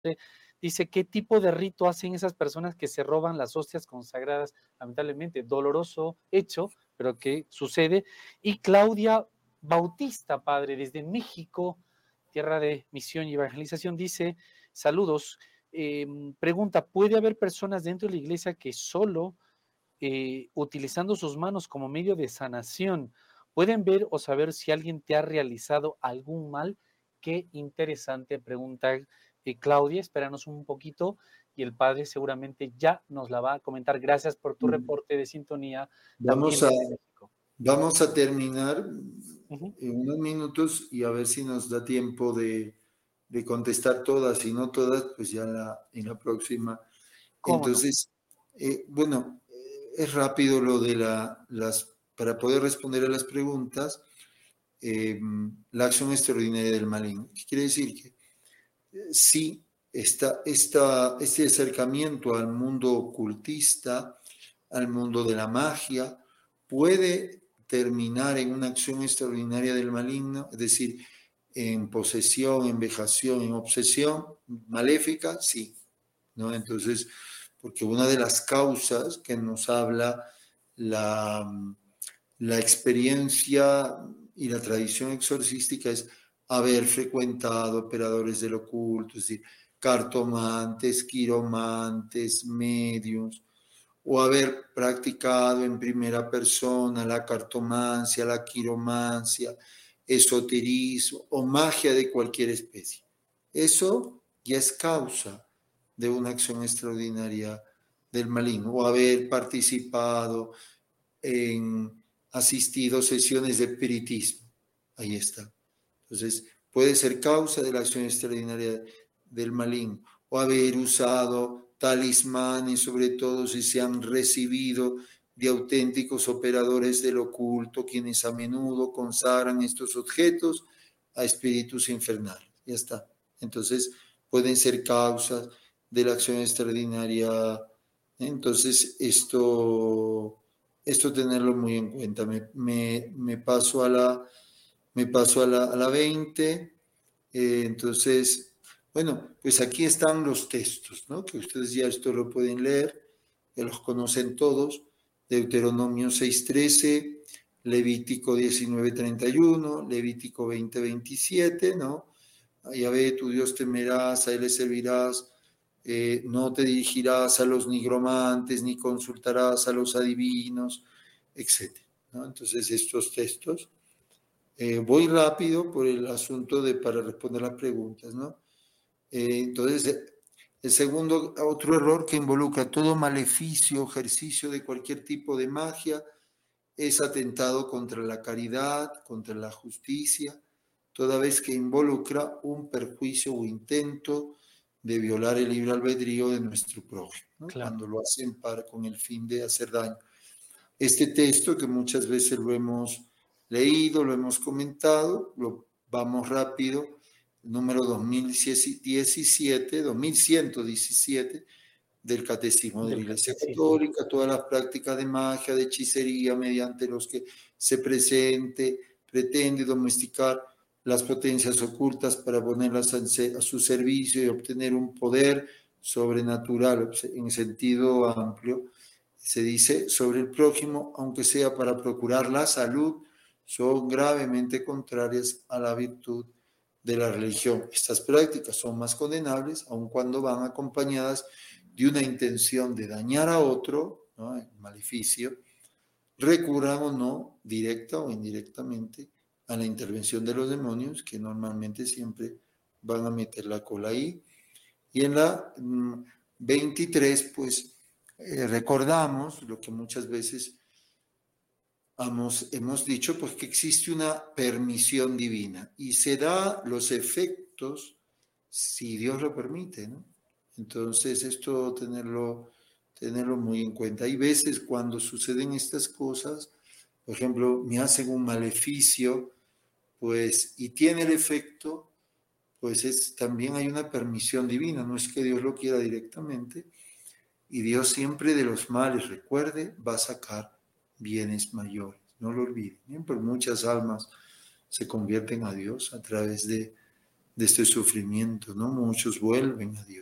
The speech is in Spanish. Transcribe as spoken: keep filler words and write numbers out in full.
Dice, ¿qué tipo de rito hacen esas personas que se roban las hostias consagradas? Lamentablemente, doloroso hecho, pero que sucede. Y Claudia Bautista, padre, desde México, tierra de misión y evangelización, dice, saludos, eh, pregunta, ¿puede haber personas dentro de la iglesia que solo eh, utilizando sus manos como medio de sanación pueden ver o saber si alguien te ha realizado algún mal? Qué interesante pregunta, eh, Claudia, espéranos un poquito y el padre seguramente ya nos la va a comentar. Gracias por tu reporte de sintonía también Vamos a, desde México. vamos a terminar Uh-huh. en unos minutos y a ver si nos da tiempo de, de contestar todas. Si no todas, pues ya la, en la próxima. ¿Cómo no? Entonces, eh, bueno, eh, es rápido lo de la, las, para poder responder a las preguntas, eh, la acción extraordinaria del maligno. ¿Qué quiere decir? Que eh, sí, esta, esta, este acercamiento al mundo ocultista, al mundo de la magia, puede terminar en una acción extraordinaria del maligno, es decir, en posesión, en vejación, en obsesión maléfica, sí, ¿no? Entonces, porque una de las causas que nos habla la, la experiencia y la tradición exorcística es haber frecuentado operadores del oculto, es decir, cartomantes, quiromantes, medios, o haber practicado en primera persona la cartomancia, la quiromancia, esoterismo o magia de cualquier especie. Eso ya es causa de una acción extraordinaria del maligno, o haber participado en asistido sesiones de espiritismo. Ahí está. Entonces, puede ser causa de la acción extraordinaria del maligno, o haber usado talismanes, sobre todo si se han recibido de auténticos operadores del oculto, quienes a menudo consagran estos objetos a espíritus infernales. Ya está. Entonces, pueden ser causas de la acción extraordinaria. Entonces, esto, esto tenerlo muy en cuenta. Me, me, me paso a la, me paso a la, a la veinte. Eh, entonces, bueno, pues aquí están los textos, ¿no? Que ustedes ya esto lo pueden leer, que los conocen todos. Deuteronomio seis trece, Levítico diecinueve treinta y uno, Levítico veinte veintisiete, ¿no? A Yahvé tu Dios temerás, a él le servirás, eh, no te dirigirás a los nigromantes, ni consultarás a los adivinos, etcétera, ¿no? Entonces, estos textos. Eh, voy rápido por el asunto de para responder las preguntas, ¿no? Eh, entonces, el segundo, otro error que involucra todo maleficio, ejercicio de cualquier tipo de magia, es atentado contra la caridad, contra la justicia, toda vez que involucra un perjuicio o intento de violar el libre albedrío de nuestro prójimo, ¿no? Claro. Cuando lo hacen para, con el fin de hacer daño. Este texto, que muchas veces lo hemos leído, lo hemos comentado, lo vamos rápido, número dos mil diecisiete, dos mil ciento diecisiete del Catecismo de la Del Iglesia catecismo. Católica, todas las prácticas de magia, de hechicería, mediante los que se presente, pretende domesticar las potencias ocultas para ponerlas a su servicio y obtener un poder sobrenatural en sentido amplio. Se dice sobre el prójimo, aunque sea para procurar la salud, son gravemente contrarias a la virtud de la religión. Estas prácticas son más condenables aun cuando van acompañadas de una intención de dañar a otro, ¿no? El maleficio, recurran o no, directa o indirectamente, a la intervención de los demonios, que normalmente siempre van a meter la cola ahí. Y en la mmm, veintitrés, pues, eh, recordamos lo que muchas veces hemos, hemos dicho, pues que existe una permisión divina y se da los efectos si Dios lo permite, ¿no? Entonces, esto tenerlo, tenerlo muy en cuenta. Hay veces cuando suceden estas cosas, por ejemplo, me hacen un maleficio, pues, y tiene el efecto, pues es, también hay una permisión divina, no es que Dios lo quiera directamente, y Dios siempre de los males, recuerde, va a sacar bienes mayores, no lo olviden. Bien, pues muchas almas se convierten a Dios a través de, de este sufrimiento, ¿no? Muchos vuelven a Dios.